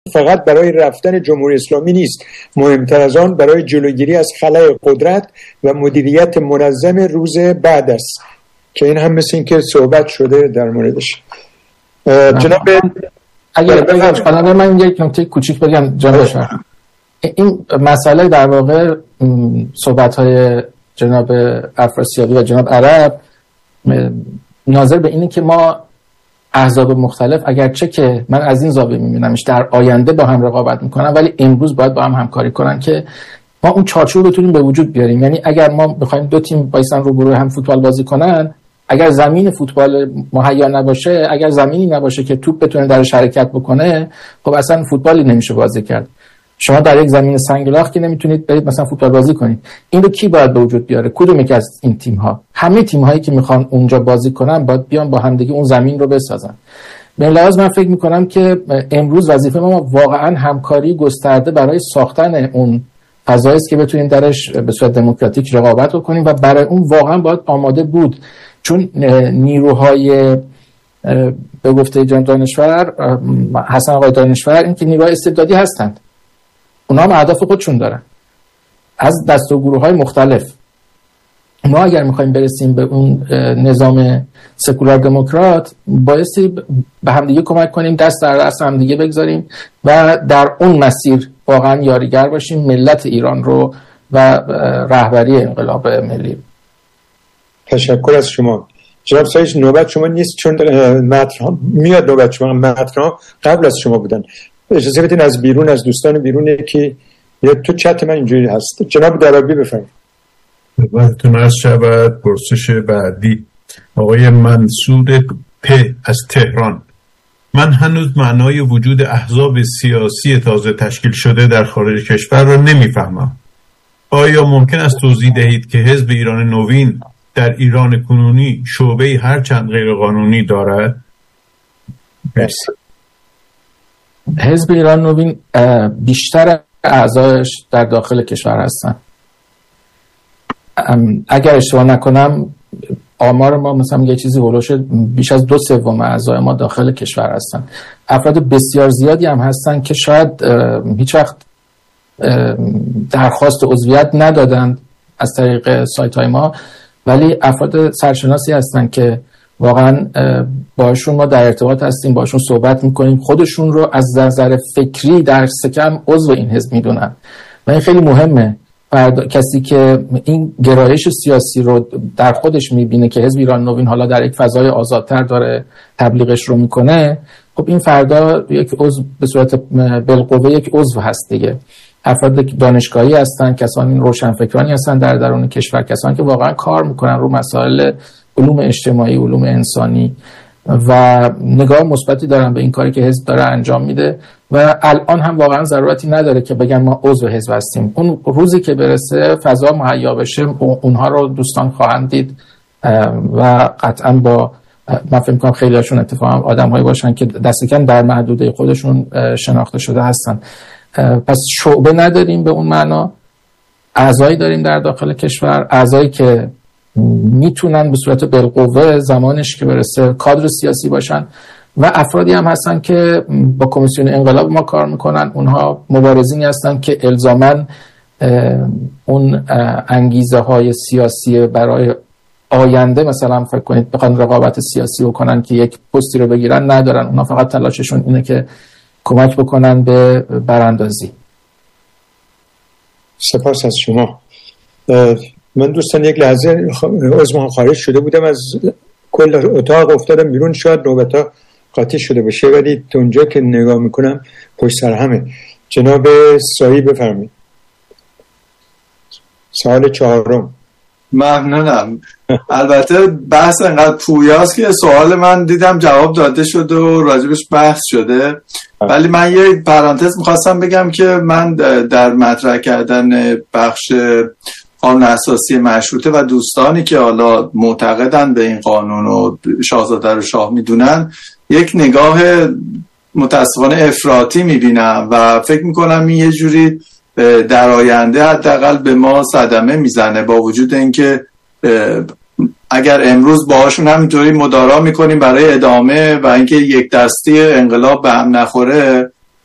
فقط برای رفتن جمهوری اسلامی نیست، مهمتر از آن برای جلوگیری از خلأ قدرت و مدیریت منظم روز بعد است که این هم مثل این که صحبت شده در موردش. جناب اگر من یک نکته کوچیک بگم جناب شهر، این مسئله در واقع صحبت‌های جناب افراسیابی و جناب عرب ناظر به اینه که ما احزاب مختلف اگرچه که من از این زاویه می‌بینمش در آینده با هم رقابت میکنن، ولی امروز باید با هم همکاری کنن که ما اون چارچوب بتونیم به وجود بیاریم. یعنی اگر ما بخوایم دو تیم وایسن روبروی هم فوتبال بازی کنن، اگر زمین فوتبال مهیا نباشه، اگر زمینی نباشه که توپ بتونه درش حرکت بکنه، خب اصلا فوتبالی نمیشه بازی کرد. شما در یک زمین سنگلاخ که نمیتونید برید مثلا فوتبال بازی کنید. این رو کی باید به وجود بیاره؟ کدوم یکی از این تیم ها؟ همه تیم هایی که میخوان اونجا بازی کنن باید بیان با همدیگه اون زمین رو بسازن. به این لحاظ من فکر میکنم که امروز وظیفه ما واقعا همکاری گسترده برای ساختن اون فضایی است که بتونیم درش به صورت دموکراتیک رقابت کنیم و برای اون واقعا باید آماده بود، چون نیروهای به گفته جان دانشور حسن آقای دانشور این که نیروهای استبدادی هستند، اونا هم اهداف خودشون دارن از دست و گروه‌های مختلف. ما اگر میخوایم برسیم به اون نظام سکولار دموکرات بایستی به همدیگه کمک کنیم، دست در دست همدیگه بگذاریم و در اون مسیر واقعا یاریگر باشیم ملت ایران رو و رهبری انقلاب ملی. تشکر از شما جناب سایش. نوبت شما نیست چون متن میاد، نوبت شما متن قبل از شما بودن. اجازه بدین از بیرون، از دوستان بیرون که یا تو چت من اینجوری هست. جناب درابی بفرمایید. خدمتتون عرض شود. پرسش بعدی آقای منصور پ از تهران. من هنوز معنای وجود احزاب سیاسی تازه تشکیل شده در خارج کشور را نمیفهمم. آیا ممکن است توضیح دهید که حزب ایران نوین در ایران کنونی شعبه هرچند غیر قانونی دارد؟ مرسی. حزب ایران نوین بیشتر اعضایش در داخل کشور هستن. اگر اشتباه نکنم آمار ما مثلا یه چیزی هولوش بیش از 2/3 اعضای ما داخل کشور هستن. افراد بسیار زیادی هم هستن که شاید هیچ وقت درخواست عضویت ندادند از طریق سایت های ما، ولی افراد سرشناسی هستن که واقعا باشون ما در ارتباط هستیم، باشون صحبت میکنیم، خودشون رو از نظر فکری در سکم عضو این حزب میدونن و این خیلی مهمه. کسی که این گرایش سیاسی رو در خودش میبینه که حزب ایران نوین حالا در یک فضای آزادتر داره تبلیغش رو میکنه، خب این فردا یک عضو به صورت بالقوه یک عضو هست دیگه. افراد دانشگاهی هستن، کسانی روشنفکرانی هستن در درون کشور، کسانی که واقعا کار میکنن رو مسائل علوم اجتماعی، علوم انسانی و نگاه مثبتی دارن به این کاری که حزب داره انجام میده و الان هم واقعا ضرورتی نداره که بگن ما عضو حزب هستیم. اون روزی که برسه فضا مهیا بشه اونها رو دوستان خواهند دید و قطعا با من فکر می‌کنم خیلی هاشون اتفاقا آدم‌هایی باشن که دست کم در محدوده خودشون شناخته شده هستن. پس شعبه نداریم به اون معنا، اعضایی داریم در داخل کشور، اعضایی که میتونن به صورت بالقوه زمانش که برسه کادر سیاسی باشن و افرادی هم هستن که با کمیسیون انقلاب ما کار میکنن. اونها مبارزینی هستن که الزاماً اون انگیزه های سیاسی برای آینده مثلا فکر کنید بخوان رقابت سیاسی بکنن که یک پستی رو بگیرن ندارن. اونها فقط تلاششون اینه که کمک بکنن به براندازی. سپاس از شما. من دوستان یک لحظه از ما خارج شده بودم، از کل اتاق افتادم بیرون، شاید نوبتا قاطی شده باشه ولی تا اونجا که نگاه میکنم پشت سر همه. جناب سایی بفرمایید. سوال 4. ممنونم. البته بحث انقدر پویاست که سوال من دیدم جواب داده شده و راجبش بحث شده، ولی من یه پرانتز میخواستم بگم که من در مطرح کردن بخش قانون اساسی مشروطه و دوستانی که حالا معتقدن به این قانون و شاهزاده رو شاه میدونن یک نگاه متاسفانه افراطی میبینم و فکر میکنم این یه جوری در آینده حداقل به ما صدمه میزنه، با وجود اینکه اگر امروز باهاشون همینطوری مدارا میکنیم برای ادامه و اینکه یک دستی انقلاب به هم نخوره،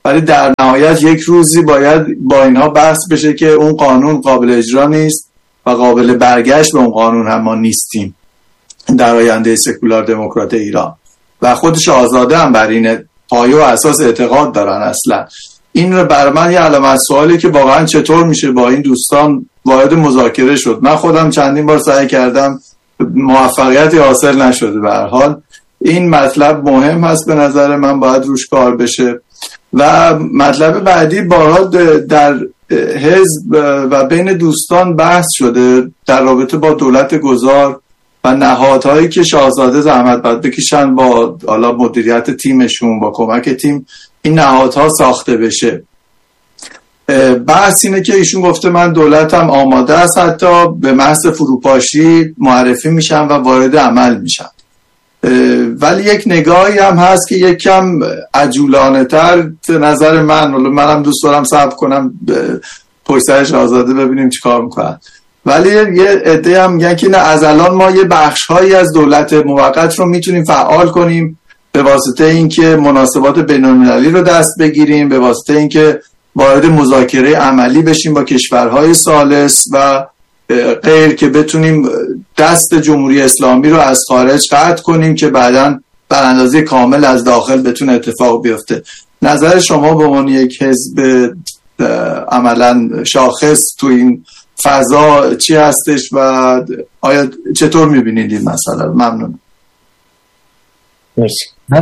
ولی در نهایت یک روزی باید با اینها بحث بشه که اون قانون قابل اجرا نیست و قابل برگشت به اون قانون هم ما نیستیم در آینده سکولار دموکرات ایران. و خودش آزاده هم بر این پایه و اساس اعتقاد دارن. اصلا این رو برای من یه علامت سوالی که واقعا چطور میشه با این دوستان وارد مذاکره شد. من خودم چندین بار سعی کردم، موفقیتی حاصل نشده. به هر حال این مطلب مهم هست، به نظر من باید روش کار بشه. و مطلب بعدی بارها در حزب و بین دوستان بحث شده در رابطه با دولت گذار و نهادهایی که شاهزاده زحمت باید بکشن با حالا مدیریت تیمشون، با کمک تیم این نهادها ساخته بشه. بحث اینه که ایشون گفته من دولتم آماده است، حتی به محض فروپاشی معرفی میشن و وارد عمل میشن. ولی یک نگاهی هم هست که یک کم عجولانه تر نظر منم دوست دارم صبر کنم پشت سر شاهزاده ببینیم چی کار میکنن. ولی یه عده هم میگن که نه، از الان ما یه بخش‌هایی از دولت موقت رو میتونیم فعال کنیم به واسطه اینکه مناسبات بین‌المللی رو دست بگیریم، به واسطه اینکه وارد مذاکره عملی بشیم با کشورهای ثالث و غیر، که بتونیم دست جمهوری اسلامی رو از خارج قطع کنیم که بعداً بر اندازه کامل از داخل بتونه اتفاق بیفته. نظر شما به عنوان یک حزب عملاً شاخص تو این فضا چی هستش و آیا چطور میبینید این مسئله؟ ممنون. مرسی.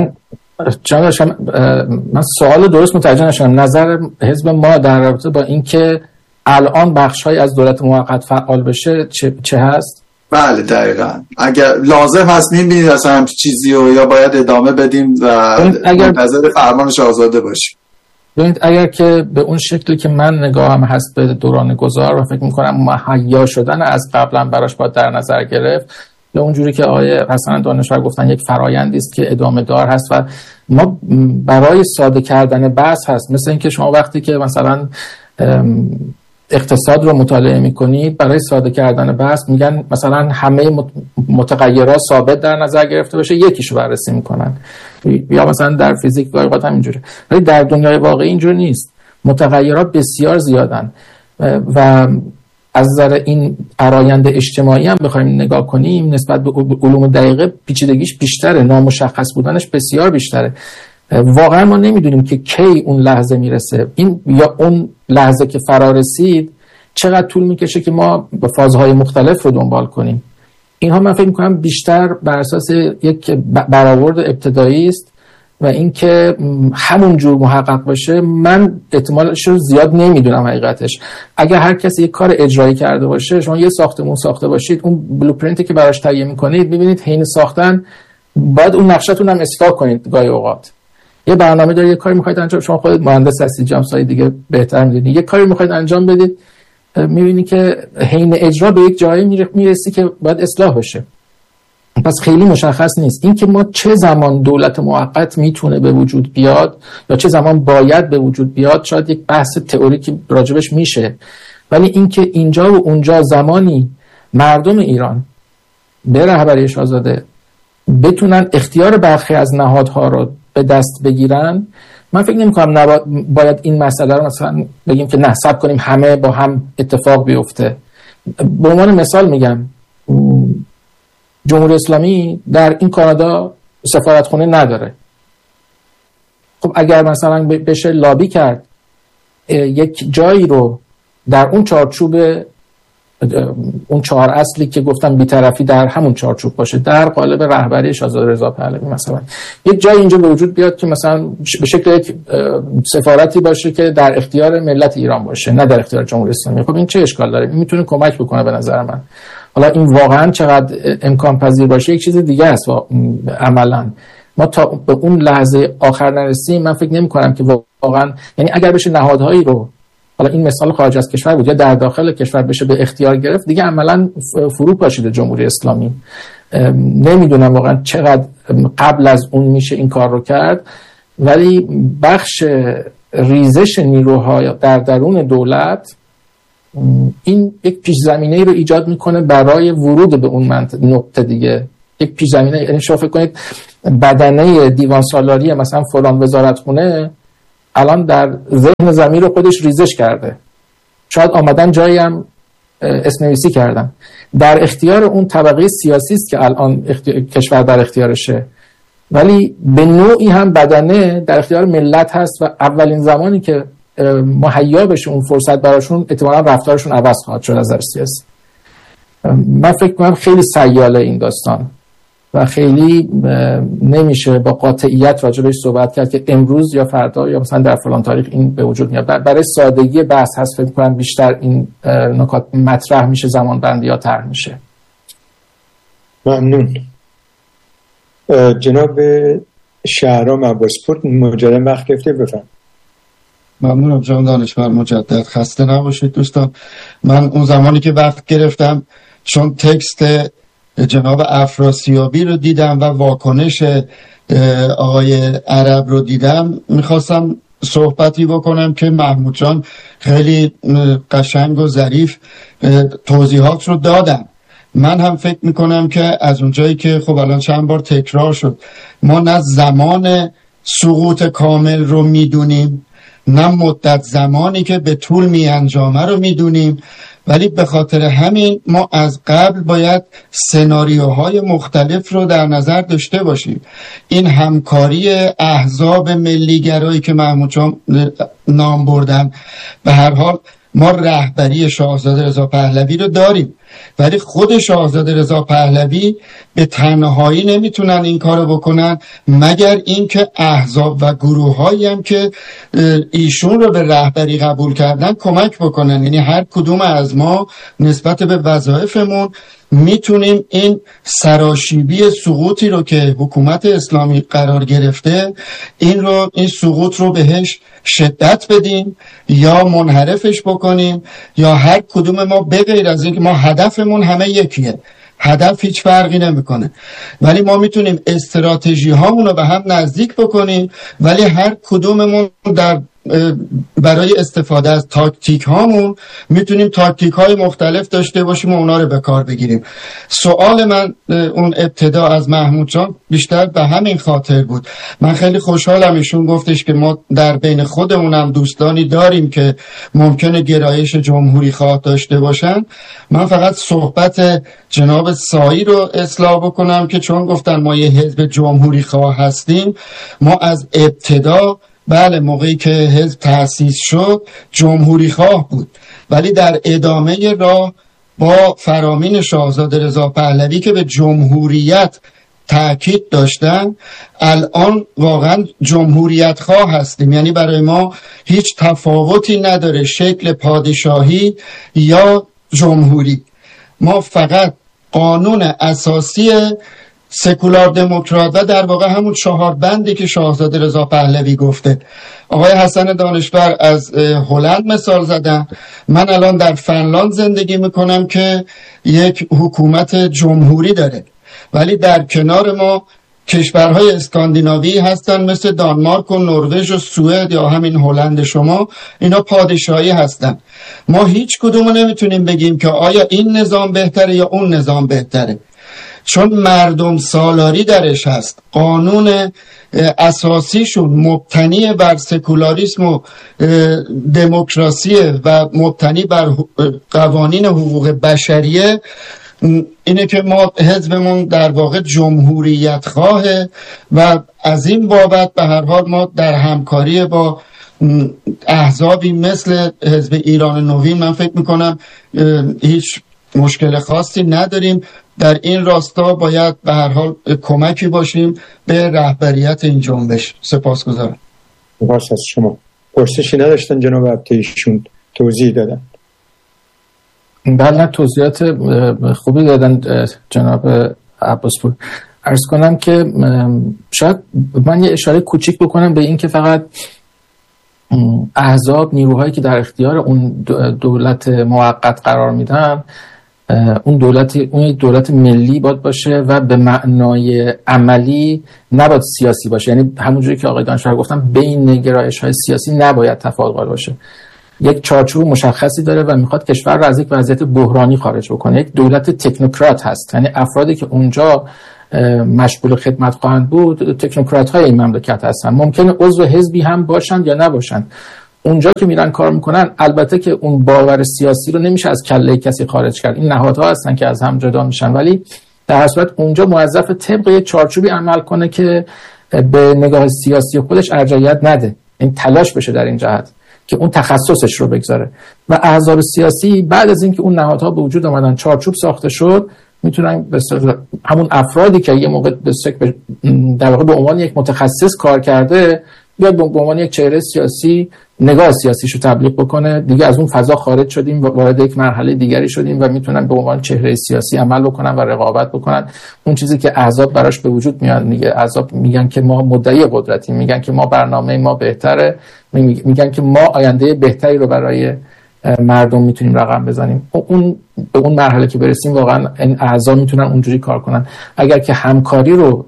من سوال درست متوجه نشدم. نظر حزب ما در رابطه با اینکه الان بخش‌های از دولت موقت فعال بشه چه هست؟ بله دقیقاً. اگر لازم هست میبینید اصلا همچین چیزی یا باید ادامه بدیم و منتظر فرمان شاهزاده باشیم؟ ببینید اگر که به اون شکلی که من نگاهم هست به دوران گذار و فکر میکنم مهیا شدن از قبلا براش باید در نظر گرفت، یا اونجوری که آقای حسن دانشور گفتن یک فرایندی است که ادامه دار هست و ما برای ساده کردن بحث هست. مثل اینکه شما وقتی که مثلا اقتصاد رو مطالعه میکنید برای ساده کردن بحث میگن مثلا همه متغیرات ثابت در نظر گرفته بشه، یکیشو بررسی میکنن. یا مثلا در فیزیک گاهی اوقات هم اینجوره، ولی در دنیای واقعی اینجور نیست. متغیرات بسیار زیادن و از نظر این فرآیند اجتماعی هم بخوایم نگاه کنیم نسبت به علوم دقیقه پیچیدگیش بیشتره، نامشخص بودنش بسیار بیشتره. واقعا ما نمیدونیم که کی اون لحظه میرسه، این یا اون لحظه که فرا رسید چقدر طول میکشه که ما با فازهای مختلف رو دنبال کنیم. اینها من فکر میکنم بیشتر بر اساس یک برآورد ابتدایی است و اینکه همون جور محقق بشه من احتمالش رو زیاد نمیدونم حقیقتش. اگر هر کسی یک کار اجرایی کرده باشه، شما یه ساختمون ساخته باشید، اون بلوپرینتی که براش تهیه میکنید میبینید حین ساختن باید اون نقشه‌تون هم اصلاح کنید. گاهی اوقات یه برنامه داری، یه کاری میخواید انجام، شما خودت مهندس هستی، جامسای دیگه بهتر میدونید، یه کاری میخواید انجام بدید، میبینی که حین اجرا به یک جایی میرسی که باید اصلاح بشه. پس خیلی مشخص نیست این که ما چه زمان دولت موقت میتونه به وجود بیاد یا چه زمان باید به وجود بیاد. شاید یک بحث تئوریکی راجبش میشه، ولی این که اینجا و اونجا زمانی مردم ایران به رهبری شاهزاده بتونن اختیار برخی از نهادها رو به دست بگیرن، من فکر نمی‌کنم باید این مسئله رو مثلا بگیم که نه صبر کنیم همه با هم اتفاق بیفته. به عنوان مثال میگم جمهوری اسلامی در این کانادا سفارتخونه نداره. خب اگر مثلا بشه لابی کرد یک جایی رو در اون چارچوب اون چهار اصلی که گفتم بی‌طرفی در همون چارچوب باشه، در قالب رهبری شاهزاده رضا پهلوی مثلا یک جای اینجا به وجود بیاد که مثلا به شکل یک سفارتی باشه که در اختیار ملت ایران باشه، نه در اختیار جمهوری اسلامی. خب این چه اشکال داره؟ این میتونه کمک بکنه به نظر من. حالا این واقعا چقدر امکان پذیر باشه یک چیز دیگه است. عملاً ما تا به اون لحظه آخر نرسیم من فکر نمی‌کنم که واقعا، یعنی اگر بشه نهادهایی رو، حالا این مثال خارج از کشور بود یا در داخل کشور، بشه به اختیار گرفت، دیگه عملاً فرو پاشیده جمهوری اسلامی. نمیدونم واقعا چقدر قبل از اون میشه این کار رو کرد، ولی بخش ریزش نیروها در درون دولت این یک پیش زمینه رو ایجاد میکنه برای ورود به اون نقطه دیگه. یک پیش زمینه، یعنی شما فکر کنید بدنه دیوان سالاری مثلا فلان وزارتخونه الان در ذهن ضمیر رو خودش ریزش کرده، شاید آمدن جایی هم اسم‌نویسی کردن. در اختیار اون طبقه سیاسی است که الان کشور در اختیارشه، ولی به نوعی هم بدنه در اختیار ملت هست و اولین زمانی که مهیا بشه اون فرصت براشون احتمالاً رفتارشون عوض خواهد شد از نظر سیاسی. من فکر کنم خیلی سیاله این داستان و خیلی نمیشه با قاطعیت راجع بهش صحبت کرد که امروز یا فردا یا مثلا در فلان تاریخ این به وجود میاد. برای سادگی بحث هست فکر کنم بیشتر این نکات مطرح میشه، زمان بندی ها طرح میشه. ممنون. جناب شهرام عباسپور مجدد وقت گرفته، بفرمایید. ممنونم جناب دانشور، مجدد خسته نباشید دوستان. من اون زمانی که وقت گرفتم چون تکست جناب افراسیابی رو دیدم و واکنش آقای عرب رو دیدم، میخواستم صحبتی بکنم که محمود جان خیلی قشنگ و ظریف توضیحات رو دادن. من هم فکر میکنم که از اونجایی که خب الان چند بار تکرار شد، ما نه زمان سقوط کامل رو میدونیم، نه مدت زمانی که به طول می انجامه رو میدونیم، ولی به خاطر همین ما از قبل باید سناریوهای مختلف رو در نظر داشته باشیم. این همکاری احزاب ملیگرایی که محمود جان نام بردن، به هر حال ما رهبری شاهزاده رضا پهلوی رو داریم، ولی خود شاهزاده رضا پهلوی به تنهایی نمیتونن این کارو بکنن مگر اینکه احزاب و گروهایی هم که ایشون رو به رهبری قبول کردن کمک بکنن. یعنی هر کدوم از ما نسبت به وظایفمون میتونیم این سراشیبی سقوطی رو که حکومت اسلامی قرار گرفته، این سقوط رو بهش شدت بدیم یا منحرفش بکنیم، یا هر کدوم ما به غیر از اینکه ما هدفمون همه یکیه، هدف هیچ فرقی نمیکنه، ولی ما میتونیم استراتژی هامون رو به هم نزدیک بکنیم، ولی هر کدوممون برای استفاده از تاکتیک هامون میتونیم تاکتیک های مختلف داشته باشیم و اونا رو به کار بگیریم. سوال من اون ابتدا از محمود جان بیشتر به همین خاطر بود. من خیلی خوشحالم ایشون گفتش که ما در بین خودمونم دوستانی داریم که ممکنه گرایش جمهوری خواه داشته باشن. من فقط صحبت جناب سایی رو اصلاح بکنم که چون گفتن ما یه حزب جمهوری خواه هستیم، ما از ابتدا بله موقعی که حزب تأسیس شد جمهوری خواه بود، ولی در ادامه راه با فرامین شاهزاده رضا پهلوی که به جمهوریت تأکید داشتن، الان واقعا جمهوریت خواه هستیم. یعنی برای ما هیچ تفاوتی نداره شکل پادشاهی یا جمهوری، ما فقط قانون اساسی سکولار دموکرات و در واقع همون 4 بندی که شاهزاده رضا پهلوی گفته. آقای حسن دانشور از هلند مثال زدن، من الان در فنلاند زندگی میکنم که یک حکومت جمهوری داره، ولی در کنار ما کشورهای اسکاندیناوی هستن مثل دانمارک و نروژ و سوئد یا همین هلند شما، اینا پادشاهی هستن. ما هیچ کدومو نمیتونیم بگیم که آیا این نظام بهتره یا اون نظام بهتره، چون مردم سالاری درش هست. قانون اساسیشون مبتنی بر سکولاریسم و دموکراسی و مبتنی بر قوانین حقوق بشریه. اینه که ما حزبمون در واقع جمهوریت خواهه و از این بابت به هر حال ما در همکاری با احزابی مثل حزب ایران نوین من فکر میکنم هیچ مشکل خاصی نداریم. در این راستا باید به هر حال کمکی باشیم به رهبریت این جنبش. سپاسگزارم. سپاس از شما. پرسشی نداشتن جناب عبدیشون توضیح دادن؟ بله توضیحات خوبی دادن جناب عباسپور. عرض کنم که شاید من یه اشاره کوچیک بکنم به این که فقط احزاب نیروهایی که در اختیار اون دولت موقت قرار میدن، اون دولت ملی باید باشه و به معنای عملی نباید سیاسی باشه. یعنی همونجوری که آقای دانشور گفتم بین گرایش‌های سیاسی نباید تفاوت قائل باشه. یک چارچوب مشخصی داره و میخواد کشور رو از یک وضعیت بحرانی خارج بکنه. یک دولت تکنوکرات هست، یعنی افرادی که اونجا مشغول خدمت خواهند بود تکنوکرات های این مملکت هستن. ممکنه عضو حزبی هم باشن یا نباشن. اونجا که میرن کار میکنن، البته که اون باور سیاسی رو نمیشه از کله کسی خارج کرد، این نهادها هستن که از هم جدا میشن، ولی در هر صورت اونجا موظف طبق یک چارچوبی عمل کنه که به نگاه سیاسی خودش ارجحیت نده، این تلاش بشه در این جهت که اون تخصصش رو بگذاره. و احزاب سیاسی بعد از اینکه اون نهادها به وجود آمدن، چارچوب ساخته شد، میتونن همون افرادی که یه موقع در واقع به عنوان یک متخصص کار کرده بیاد به عنوان یک چهره سیاسی نگاه سیاسیشو تبلیغ بکنه. دیگه از اون فضا خارج شدیم و وارد یک مرحله دیگری شدیم و میتونن به عنوان چهره سیاسی عمل بکنن و رقابت بکنن. اون چیزی که احزاب براش به وجود میاد، میگه احزاب میگن که ما مدعی قدرتیم، میگن که ما برنامه ما بهتره، میگن که ما آینده بهتری رو برای مردم میتونیم رقم بزنیم. اون به اون مرحله که برسیم واقعا این احزاب میتونن اونجوری کار کنن. اگر که همکاری رو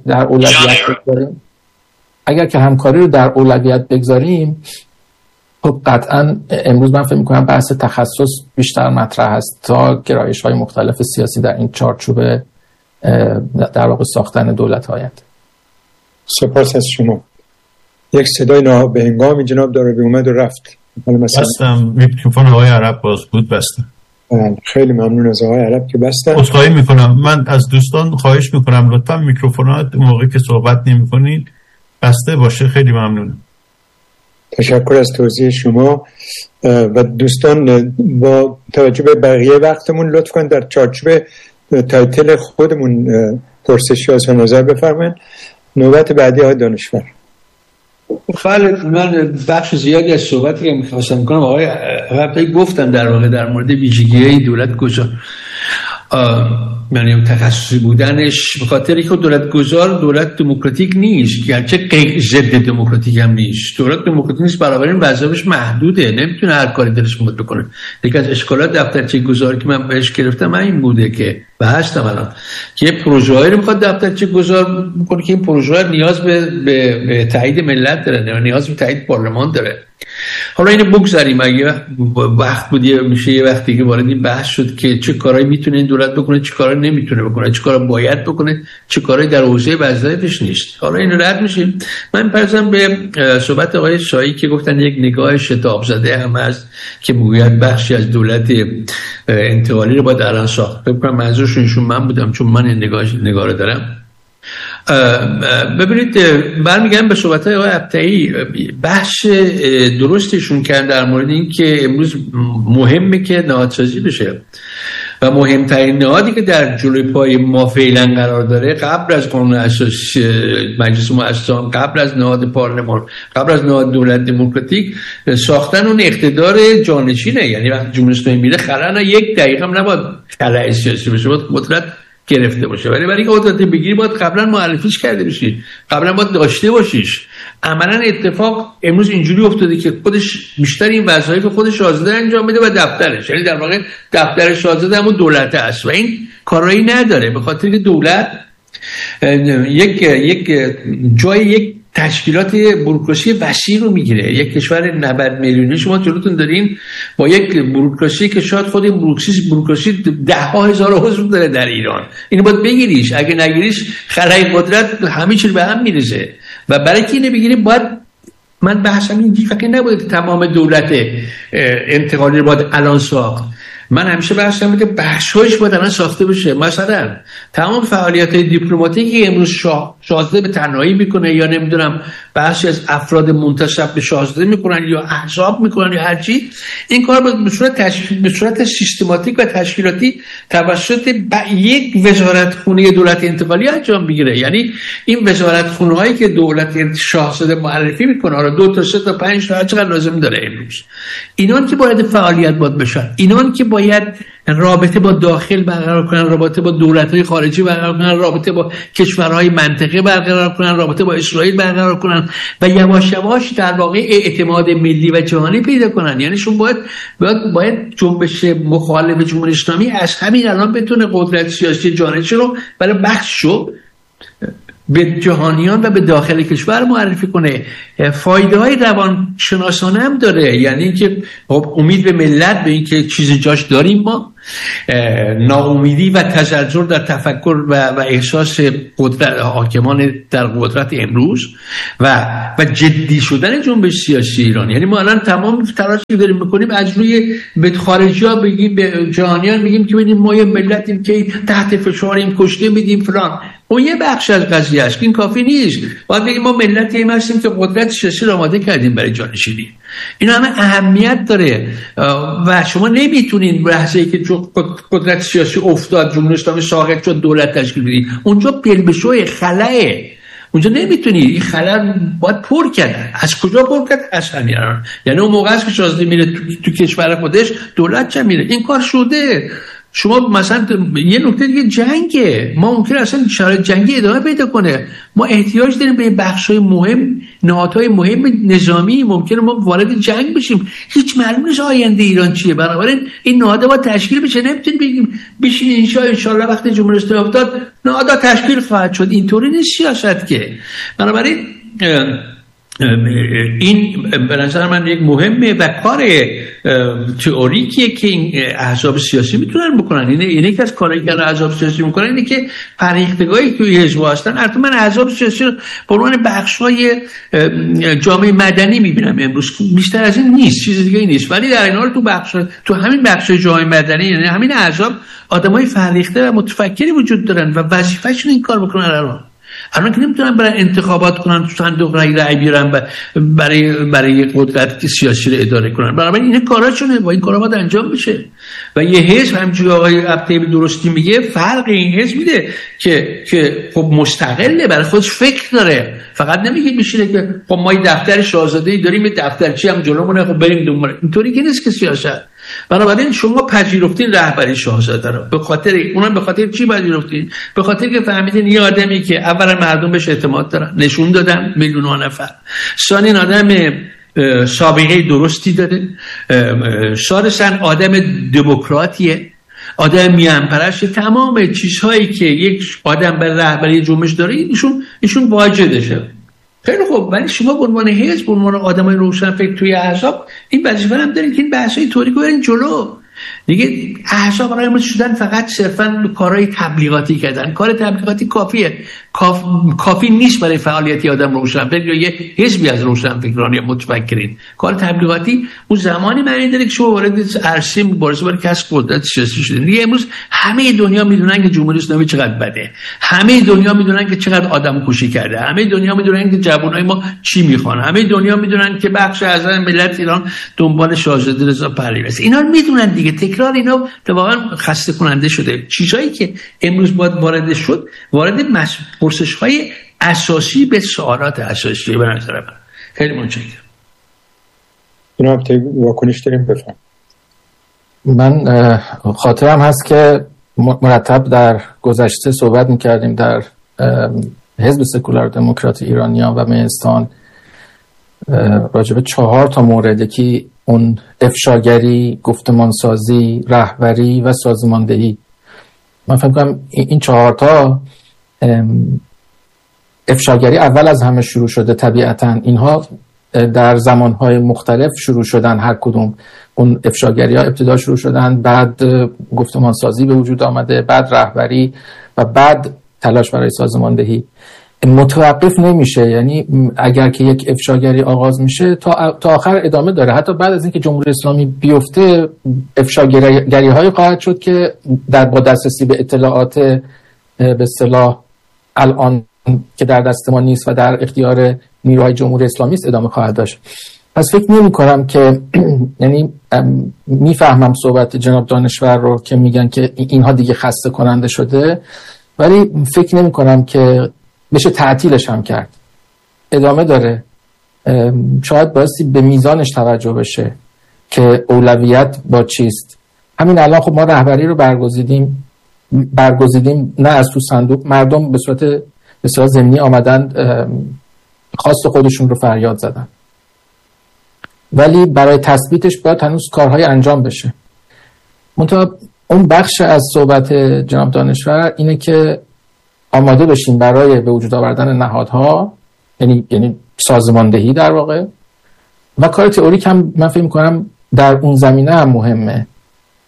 در اولویت بگذاریم خب قطعا امروز من فکر می‌کنم بحث تخصص بیشتر مطرح است تا گرایش‌های مختلف سیاسی در این چارچوب در واقع ساختن دولت آینده. سپاس از شما. یک صدای نابهنگامی جناب داره اومد و رفت. بستم میکروفون آقای عرب باز بود، بستم. خیلی ممنون از آقای عرب که بستن. عذرخواهی میکنم، من از دوستان خواهش میکنم لطفا میکروفونات موقعی که صحبت نمیکنید بسته باشه. خیلی ممنونم. تشکر از توضیح شما. و دوستان با توجه به بقیه وقتمون لطف کن در چارچوب تایتل خودمون پرسش یا نظر بفرمایید. نوبت بعدی های دانشور. بله، من بخش زیادی از صحبتی که می‌خواستم کنم آقای عرب گفتن در واقع در مورد ویژگی‌های دولت گذار، یعنی تخصصی بودنش، به خاطر اینکه دولت دموکراتیک نیست، گرچه ضد دموکراتیک هم نیست. دولت دموکراتیک نیست، بنابراین وظایفش محدوده، نمیتونه هر کاری دلش میخواد بکنه. یکی از اشکالات دفترچه گذاری که من بهش گرفتم این بوده که و هستم الان که پروژه‌ای رو میخواد دفترچه گذار بکنه که این پروژه نیاز به تایید ملت داره، نیاز به تایید پارلمان داره. حالا اینو بگذاریم، اگه وقت بود میشه یه وقتی که وارد این بحث شد که چه کارهایی میتونه این دولت بکنه، چه کارهایی نمیتونه بکنه، چه کارا باید بکنه، چه کارهایی در حوزه وظایفش نیست. حالا اینو رد میشیم. من پرسم به صحبت آقای شایی که گفتن یک نگاه شتاب زده هم هست که میگوید بخشی از دولت انتقالی رو باید الان ساخت. فکر کنم منظورشون ایشون من بودم، چون من این نگاه رو دارم. ببینید، برمیگردم به صحبت‌های آقای ابطحی. بحث درستشون کردن در مورد این که امروز مهمه که نهادسازی بشه و مهمترین نهادی که در جلوی پای ما فعلا قرار داره قبل از قانون اساسی مجلس مؤسسان، قبل از نهاد پارلمان، قبل از نهاد دولت دموکراتیک، ساختن اون اقتدار جانشینه. یعنی وقتی جمهوری اسلامی میره خلأ یک دقیقه هم نباید خلأ سیاسی بشه، باید قدرت گرفته باشه. ولی برای اینکه قدرت بگیری باید قبلا معرفیش کرده بشی، قبلا باید داشته باشیش. عملا اتفاق امروز اینجوری افتاده که خودش بیشتر این وظایف خودش آزاده انجام میده و دفترش، یعنی در واقع دفترش آزاده همون دولت است و این کارایی نداره، به خاطر که دولت یک جای یک تشکیلات بوروکراسی وسیع رو میگیره. یک کشور 90 میلیونی شما جلوتون دارین با یک بوروکراسی که شاید خود این بوروکراسی 10,000 عضو داره در ایران. اینو باید بگیریش، اگه نگیریش خلای قدرت همه چیز به هم میریزه. و برای که اینو بگیریم باید، من بحثم این فکر نبوده که تمام دولت انتقالی رو باید الان ساخت. من همیشه بحثم که بخشایش باید الان ساخته بشه. مثلا تمام فعالیت‌های دیپلماتیکی امروز شاهزاده به تنهایی میکنه یا نمیدونم بخشی از افراد منتسب به شاهزاده میکنن یا احزاب میکنن یا هر چی، این کار باید به صورت سیستماتیک و تشکیلاتی توسط یک وزارتخونه دولت انتقالی انجام بگیره. یعنی این وزارتخونه‌هایی که دولت شاهزاده معرفی میکنه، حالا 2 تا 3 تا 5 تا هر چقدر لازم داره امروز، اینان که باید فعالیت باید بشن، اینان که باید رابطه با داخل برقرار کنن، رابطه با دولت‌های خارجی برقرار کنن، رابطه با کشورهای منطقه برقرار کنن، رابطه با اسرائیل برقرار کنن و یواش یواش در واقع اعتماد ملی و جهانی پیدا کنن. یعنی شون باید جنبش مخالف جمهوری اسلامی از همین الان بتونه قدرت سیاسی جانشین رو برای بخشو به جهانیان و به داخل کشور معرفی کنه. فایده های روانشناسانه هم داره، یعنی که امید به ملت، به این که چیز جاش داریم ما، ناامیدی و تزلزل در تفکر و احساس قدرت حاکمان در قدرت امروز و جدی شدن جنبش سیاسی ایران. یعنی ما الان تمام تلاشی داریم میکنیم از روی به خارجی‌ها بگیم، به جهانیان بگیم که ببینید ما یه ملتیم که تحت فشاریم، کشته میدیم فلان. اون یه بخش از قضیه است، این کافی نیست. باید بگیم ما ملتی هستیم که قدرت سیاسی را آماده کردیم برای جانشینی. این همه اهمیت داره و شما نمیتونین لحظه‌ای که قدرت سیاسی افتاد، جمهوری اسلامی ساقط شد، دولت تشکیل بدید. اونجا پلبشوی خلأه، اونجا نمیتونی این خلأ باید پر کرد. از کجا پر کرد؟ از همین. یعنی اون موقع است که شازده میره تو کشور خودش، دولت چه میره. این کار شده. شما مثلا یه نکته دیگه جنگه، ما ممکن اصلا شرایط جنگی ادامه پیدا کنه، ما احتیاج داریم به بخش‌های مهم، نهادهای مهم نظامی، ممکنه ما وارد جنگ بشیم، هیچ معلوم نیست آینده ایران چیه. بنابراین این نهادها باید تشکیل بشه. نمیتونیم بگیم بشین ان شاء الله وقتی جمهوری اسلامی افتاد نهادها تشکیل خواهد شد. اینطوری نیست سیاست که. بنابراین این به نظر من یک مهمه و کار تئوریکیه که این احزاب سیاسی میتونن بکنن. اینه یکی از کارهایی که احزاب سیاسی میکنن اینه که فرهیختگاهی که توی حزب هستن، البته من احزاب سیاسی رو به عنوان بخش‌های جامعه مدنی میبینم امروز، بیشتر از این نیست، چیز دیگه نیست، ولی در این حال تو همین بخش جامعه مدنی، یعنی همین احزاب، آدمای فرهیخته و متفکری وجود دارن و وظیفه‌شون این کار بکنن. الان که نمیتونن برای انتخابات کنن، تو صندوق رأی بیارن برای قدرت سیاسی رو اداره کنن. بنابراین این کاراشونه، با این کارا باید انجام بشه. و یه حزب همونجوری آقای عبدی درستی میگه، فرق این حزب میده که خب مستقله، برای خودش فکر داره، فقط نمیگه میشینه که خب ما یه دفتر شاهزاده‌ای داریم، یه دفترچی هم جلومونه، خب بریم دنبال. اینطوری که نیست که سیاست. بنابراین شما پذیرفتین رهبری شاهزاده رو، به خاطر چی پذیرفتین؟ به خاطر که فهمیدین یه آدمی که اولا مردم بهش اعتماد دارن، نشون دادن میلیون‌ها نفر، ثانیاً آدم سابقه درستی داره، ثالثاً آدم دموکراتیه، آدم میانپرست، تمام چیزهایی که یک آدم بر رهبری جنبش داره ایشون واجدشه. خیلی خوب، ولی شما به عنوان حزب، به عنوان آدمای روشن فکر توی احزاب این وظیفه هم دارین که این بحث‌های تئوریکو برین جلو. دیگه احزاب برای شدن فقط صرفاً کارهای تبلیغاتی کردن. کار تبلیغاتی کافیه، کافی نیست برای فعالیت آدم روشنفکر یا یه حزبی از روشنفکران یا متفکرین. کار تبلیغاتی اون زمانی معنی داره که شما وارد عرصه مبارزه برای کسب قدرت سیاسی شدین. دیگه امروز همه دنیا میدونن که جمهوری اسلامی چقدر بده، همه دنیا میدونن که چقدر آدم کشی کرده، همه دنیا میدونن که جوانای ما چی میخوان، همه دنیا میدونن که بخش از ملت ایران دنبال شاهزاده رضا پهلوی است. اینا میدونن دیگه. تکرار اینا واقعا خسته کننده شده. چیزایی که امروز باید وارد پرسش‌های اساسی به سوالات اساسی به نظر من. خیلی متشکرم. جناب واکنش داریم، بفهم. من خاطرم هست که مرتب در گذشته صحبت می‌کردیم در حزب سکولار دموکرات ایرانیان و مهستان راجع به 4 تا موردی که اون افشاگری، گفتمانسازی، رهبری و سازماندهی. من فکر کنم این 4 تا، افشاگری اول از همه شروع شده. طبیعتاً اینها در زمانهای مختلف شروع شدن، هر کدوم اون افشاگری ها ابتدا شروع شدن، بعد گفتمانسازی به وجود آمده، بعد رهبری و بعد تلاش برای سازماندهی. متوقف نمیشه، یعنی اگر که یک افشاگری آغاز میشه تا آخر ادامه داره. حتی بعد از اینکه جمهوری اسلامی بیفته افشاگری های خواهد شد که با دسترسی به اطلاعات به اصطلاح الان که در دست ما نیست و در اختیار نیروهای جمهوری اسلامی است ادامه خواهد داشت. پس فکر نمی کنم که یعنی میفهمم صحبت جناب دانشور رو که میگن که اینها دیگه خسته کننده شده، ولی فکر نمی کنم که بشه تعطیلش هم کرد. ادامه داره. شاید بایستی به میزانش توجه بشه که اولویت با چیست. همین الان خب ما رهبری رو برگزیدیم نه از تو صندوق، مردم به صورت بسیار ضمنی آمدن خواست خودشون رو فریاد زدن، ولی برای تثبیتش باید هنوز کارهای انجام بشه. منتها اون بخش از صحبت جناب دانشور اینه که آماده بشیم برای به وجود آوردن نهادها، یعنی سازماندهی در واقع، و کار تئوریک هم من فکر می‌کنم در اون زمینه هم مهمه.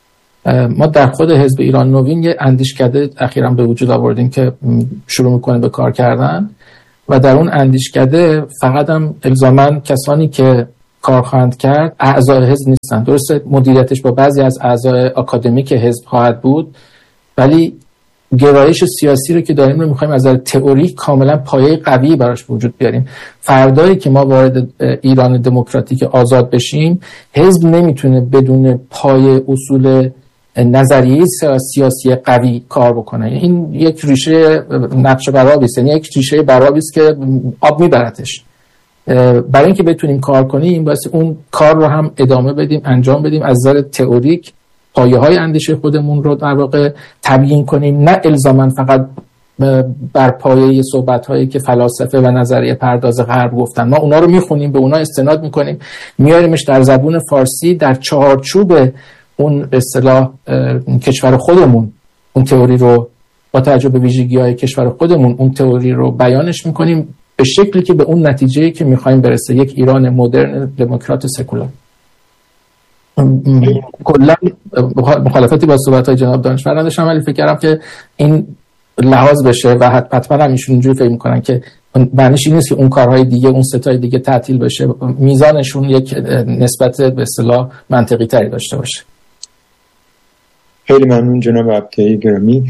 ما در خود حزب ایران نوین یه اندیشکده اخیراً به وجود آوردیم که شروع میکنه به کار کردن و در اون اندیشکده فقط هم الزاماً کسانی که کار خواهند کرد اعضای حزب نیستن. درسته مدیریتش با بعضی از اعضای آکادمیک حزب خواهد بود، ولی گرایش سیاسی رو که داریم رو میخوایم از نظر تئوری کاملا پایه قوی براش وجود بیاریم. فردایی که ما وارد ایران دموکراتیک آزاد بشیم، حزب نمیتونه بدون پایه اصول نظریه سیاسی قوی کار بکنه. این یک ریشه نقش برآبی است، یعنی یک ریشه برآبی است که آب میبرتش. برای اینکه بتونیم کار کنیم باید اون کار رو هم ادامه بدیم، انجام بدیم، از نظر تئوریک پایه‌های اندیشه خودمون رو در واقع تبیین کنیم، نه الزاماً فقط بر پایه صحبت‌هایی که فلاسفه و نظریه پرداز غرب گفتن. ما اونا رو میخونیم، به اونا استناد میکنیم، میاریمش در زبون فارسی در چارچوب اون اصطلاح کشور خودمون، اون تئوری رو با توجه به ویژگی‌های کشور خودمون اون تئوری رو بیانش میکنیم به شکلی که به اون نتیجه‌ای که میخوایم برسه، یک ایران مدرن دموکرات سکولار. کلا مخالفتی با صحبت‌های جناب دانشور نداشتم، ولی فکر کردم که این لحاظ بشه و حتما هم ایشون اینجوری فکر می‌کنن که معنیش این نیست که اون کارهای دیگه، اون ستای دیگه تعطیل بشه، میزانشون یک نسبت به اصطلاح منطقی تری داشته باشه. خیلی ممنون جناب عبدی گرامی.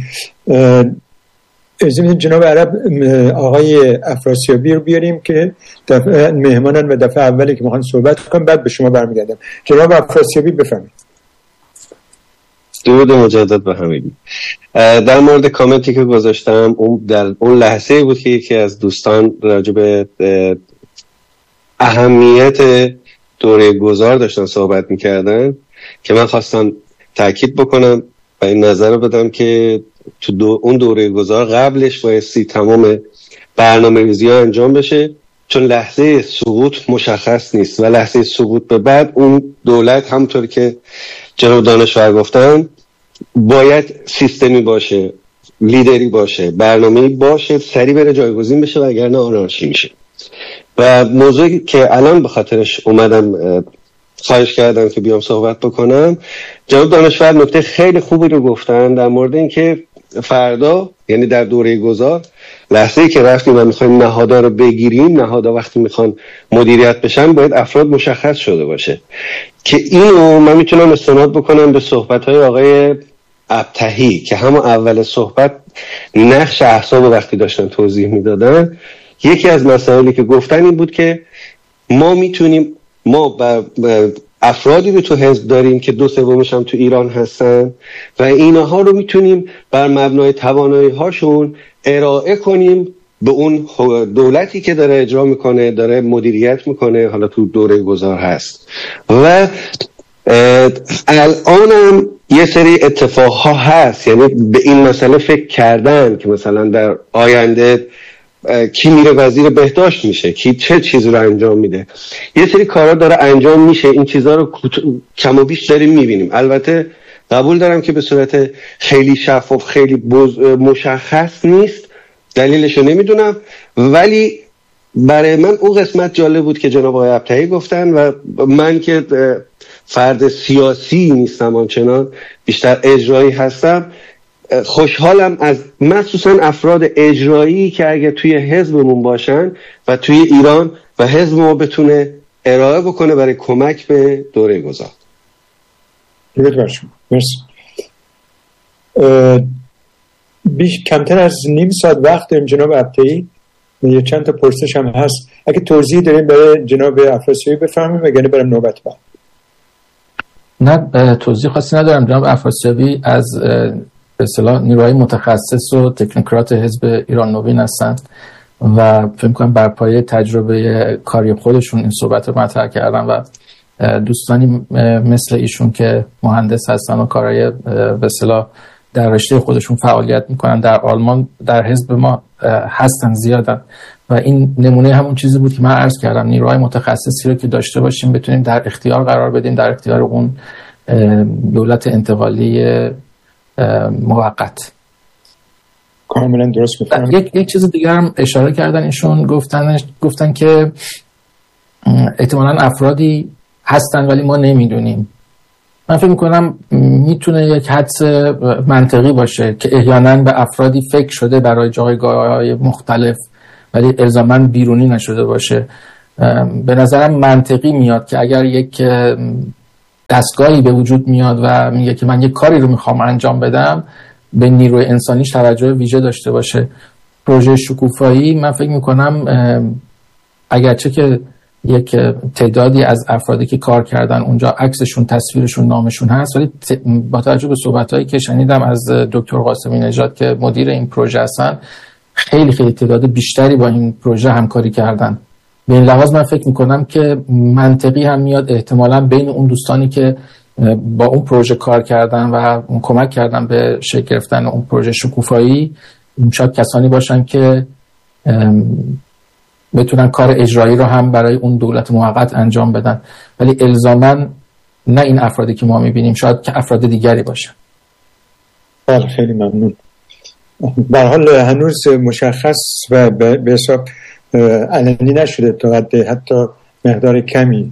از این جناب عرب آقای افراسیابی رو بیاریم که مهمانن و دفعه اولی که میخوان صحبت کنم، بعد به شما برمیگردم. جناب افراسیابی بفرمایید. درود مجدد به همگی. در مورد کامنتی که گذاشتم، اون در اون لحظه بود که یکی از دوستان راجع به اهمیت دوره گذار داشتن صحبت میکردن که من خواستم تاکید بکنم و این نظر رو بدم که تو اون دوره گذار قبلش بایستی تمام برنامه‌ریزی ها انجام بشه، چون لحظه سقوط مشخص نیست و لحظه سقوط به بعد اون دولت همونطور که جناب دانشور گفتن باید سیستمی باشه، لیدری باشه، برنامه‌ای باشه، سریع بره جایگزین بشه و اگر نه آنارشی میشه. و موضوعی که الان به خاطرش اومدم خواهش کردم که بیام صحبت بکنم، جناب دانشور نکته خیلی خوبی رو گفتن در مورد این که فردا، یعنی در دوره گذار، لحظه‌ای که رفتیم و میخوایم نهادها رو بگیریم، نهادها وقتی میخوان مدیریت بشن باید افراد مشخص شده باشه که اینو من میتونم استناد بکنم به صحبت‌های آقای ابتهی که همون اول صحبت نقش احزاب وقتی داشتن توضیح میدادن. یکی از مسائلی که گفتن این بود که ما افرادی رو تو حزب داریم که 2/3 هم تو ایران هستن و اینها رو میتونیم بر مبنای توانایی هاشون ارائه کنیم به اون دولتی که داره اجرا میکنه، داره مدیریت میکنه، حالا تو دوره گذار هست. و الانم یه سری اتفاقها هست، یعنی به این مسئله فکر کردن که مثلا در آینده کی میره وزیر بهداشت میشه، کی چه چیزی رو انجام میده، یه سری کارا داره انجام میشه. این چیزا رو کم و بیش داریم میبینیم. البته قبول دارم که به صورت خیلی شفاف، خیلی مشخص نیست، دلیلش رو نمیدونم، ولی برای من اون قسمت جالب بود که جناب آقای ابتهی گفتن و من که فرد سیاسی نیستم، آنچنان بیشتر اجرایی هستم، خوشحالم از مخصوصا افراد اجرایی که اگه توی حزبمون باشن و توی ایران و حزب ما بتونه ارائه بکنه برای کمک به دوره گذار. مرسی. کمتر از نیم ساعت وقت داریم جناب عبدی، یه چند تا پرسش هم هست، اگه توضیح داریم برای جناب افراسیابی بفهمیم وگرنه بریم نوبت بعد. نه توضیح خاصی ندارم. جناب افراسیابی از به اصطلاح نیروهای متخصص و تکنوکرات حزب ایران نوین هستن و فکر می‌کنم بر پایه تجربه کاری خودشون این صحبت رو مطرح کردن و دوستانی مثل ایشون که مهندس هستن و کارهای به اصطلاح در رشته خودشون فعالیت میکنن در آلمان در حزب ما هستن، زیادن و این نمونه همون چیزی بود که من عرض کردم، نیروهای متخصصی رو که داشته باشیم بتونیم در اختیار قرار بدیم، در اختیار اون دولت انتقالی موقت. کاملا درست می‌فهمم. یک چیز دیگه هم اشاره کردن ایشون، گفتن که احتمالاً افرادی هستن ولی ما نمیدونیم من فکر میکنم میتونه یک حدس منطقی باشه که احیانا به افرادی فکر شده برای جایگاه‌های مختلف ولی الزاماً بیرونی نشده باشه. به نظرم منطقی میاد که اگر یک دستگاهی به وجود میاد و میگه که من یک کاری رو میخوام انجام بدم، به نیروی انسانیش توجه ویژه داشته باشه. پروژه شکوفایی من فکر میکنم اگرچه که یک تعدادی از افرادی که کار کردن اونجا عکسشون، تصویرشون، نامشون هست، ولی با توجه به صحبتایی که شنیدم از دکتر قاسمی نژاد که مدیر این پروژه هستن، خیلی خیلی تعداد بیشتری با این پروژه همکاری کردن. به این لحاظ من فکر میکنم که منطقی هم میاد احتمالاً بین اون دوستانی که با اون پروژه کار کردن و کمک کردن به شکل گرفتن اون پروژه شکوفایی، شاید کسانی باشن که بتونن کار اجرایی رو هم برای اون دولت موقت انجام بدن، ولی الزاماً نه این افرادی که ما میبینیم، شاید که افراد دیگری باشن. بله، خیلی ممنون. به هر حال هنوز مشخص و به حساب علنی نشده تا حتی مقدار کمی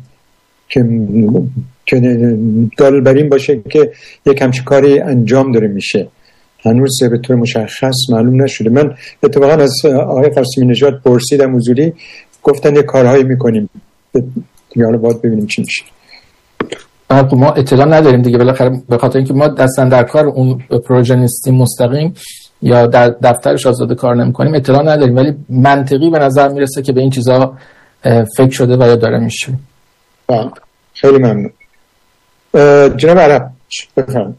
که دال بر این باشه که یک همچین کاری انجام داره میشه. هنوز به طور مشخص معلوم نشده. من اتفاقا از آقای قاسمی نژاد پرسیدم حضوری، گفتن یه کارهایی میکنیم دیگه، حالا باید ببینیم چی میشه. ما اطلاع نداریم دیگه، بالاخره به خاطر اینکه ما دستن در کار اون پروژه نیستیم مستقیم یا در دفتر شاهزاده کار نمی‌کنیم، اطلاع نداریم، ولی منطقی به نظر میرسه که به این چیزا فکر شده و یا داره میشه. خیلی ممنون. جناب عرب بفرمایید.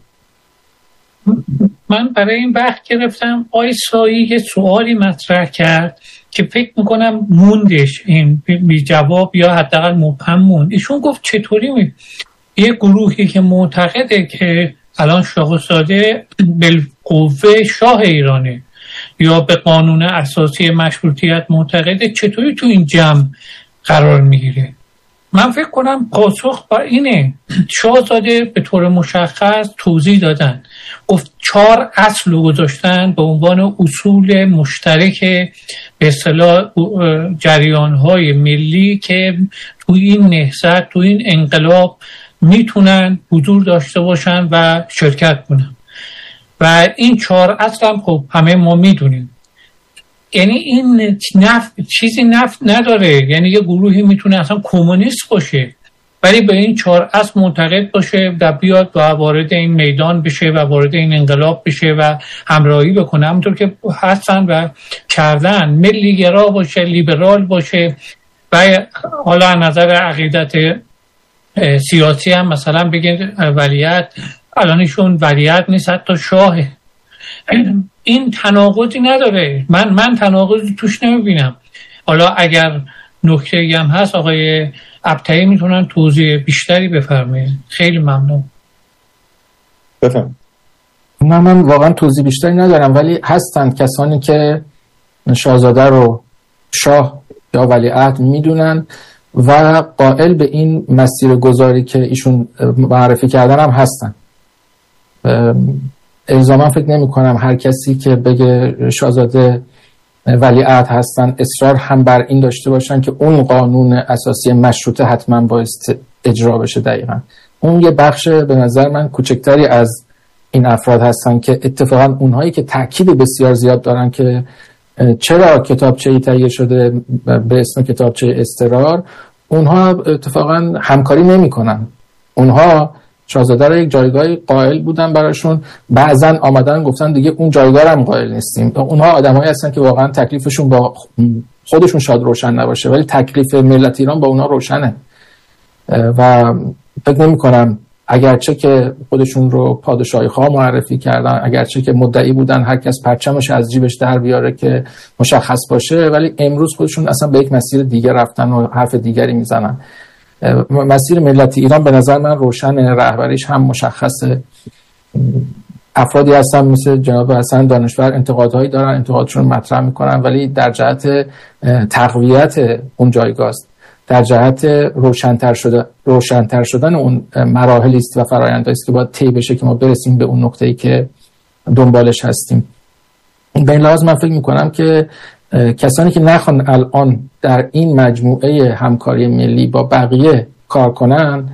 من برای این بحث گرفتم آقای سایی یه سوالی مطرح کرد که فکر میکنم موندش، این بی جواب یا حداقل مبهم موند. ایشون گفت چطوری یه گروهی که معتقده که الان شاهزاده بالقوه شاه ایرانه یا به قانون اساسی مشروطیت معتقده، چطوری تو این جمع قرار میگیره؟ من فکر کنم پاسخ بر اینه. شاهزاده به طور مشخص توضیح دادن، گفت 4 اصل رو گذاشتن به عنوان اصول مشترک به اصطلاح جریان‌های ملی که تو این نهضت، تو این انقلاب میتونن حضور داشته باشن و شرکت کنن. و این 4 اصل هم خب همه ما میدونیم، یعنی این چیزی نفت نداره. یعنی یه گروهی میتونه اصلا کمونیست باشه ولی به این 4 اصل معتقد باشه و بیاد و وارد این میدان بشه و وارد این انقلاب بشه و همراهی بکنه، همونطور که هستن و کردن. ملی گرا باشه، لیبرال باشه و حالا از نظر عقیدت سیاسی هم مثلا بگید ولیعت، الانشون ولیعت نیست، حتی شاهه. این تناقضی نداره، من تناقضی توش نمیبینم. حالا اگر نکته‌ای هم هست آقای ابطحی میتونن توضیح بیشتری بفرمایید. خیلی ممنون. بفرمایید. من واقعا توضیح بیشتری ندارم، ولی هستند کسانی که شاهزاده رو شاه یا ولیعهد میدونن و قائل به این مسیر گذاری که ایشون معرفی کردن هم هستن. الزاما فکر نمی کنم هر کسی که بگه شاهزاده ولیعهد هستن اصرار هم بر این داشته باشن که اون قانون اساسی مشروطه حتما باید اجرا بشه. دقیقا اون یه بخش به نظر من کوچکتری از این افراد هستن که اتفاقا اونهایی که تأکید بسیار زیاد دارن که چرا کتابچه‌ای تهیه شده به اسم کتابچه اضطرار، اونها اتفاقا همکاری نمی کنن. اونها شاهزاده را یک جایگاهی قائل بودن براشون، بعضن آمدن گفتن دیگه اون جایگاه هم قائل نیستیم. اونها آدمایی هستن که واقعا تکلیفشون با خودشون شاید روشن نباشه ولی تکلیف ملت ایران با اونها روشنه و فکر نمی کنم اگرچه که خودشون رو پادشاهی خواه معرفی کردن، اگرچه که مدعی بودن هر کس پرچمش از جیبش در بیاره که مشخص باشه، ولی امروز خودشون اصلا به یک مسیر دیگه رفتن و حرف دیگری میزنن. مسیر ملت ایران به نظر من روشن، رهبریش هم مشخصه. افرادی هستن مثل جناب حسن دانشور انتقادهایی دارن، انتقادشون مطرح میکنن، ولی در جهت تقویت اون جایگاه است، در جهت روشن‌تر شدن اون مراحلی است و فرآیندهایی است که باید طی بشه که ما برسیم به اون نقطه‌ای که دنبالش هستیم. به این لحاظ من فکر میکنم که کسانی که نخوان الان در این مجموعه همکاری ملی با بقیه کار کنن،